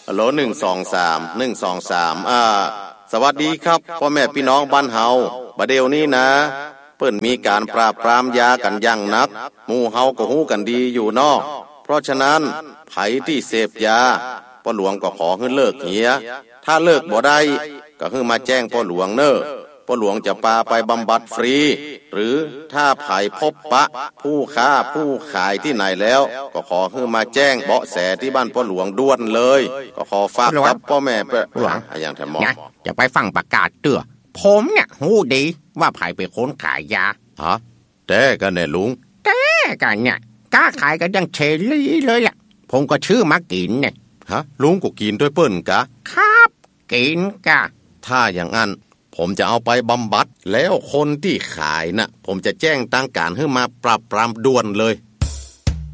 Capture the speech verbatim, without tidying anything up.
ฮัลโหลหนึ่งสองสามหนึ่งสองสามอ่าสวัสดีครับพ่อแม่พี่น้องบ้านเฮาบัดเดี๋ยวนี้นะเปิ้นมีการปราบปรามยากันอย่างหนักหมู่เฮาก็ฮู้กันดีอยู่เนาะเพราะฉะนั้นไผที่เสพยาพ่อหลวงก็ขอให้เลิกเหียถ้าเลิกบ่ได้ก็ให้มาแจ้งพ่อหลวงเน้อพ่อหลวงจะพาไปบำบัดฟรีหรือถ้าไผพบปะผู้ค้าผู้ขายที่ไหนแล้วก็ขอให้มาแจ้งเบาะแสที่บ้านพ่อหลวงด่วนเลยก็ขอฝากกับพ่อแม่เพื่ออย่างท่านหมอจะไปฟังประกาศเตื้อผมเนี่ยฮู้ดีว่าไผเป็นคนขายยาฮะแต่กันเนี่ยลุงแต่กันเนี่ยกล้าขายกันยังเฉลี่เลยอ่ะผมก็ชื่อมากินเนี่ยฮะลุงก็กินด้วยเปิ้นกะครับกินกะถ้าอย่างนั้นผมจะเอาไปบำบัดแล้วคนที่ขายน่ะผมจะแจ้งทางการให้มาปราบปรามด่วนเลย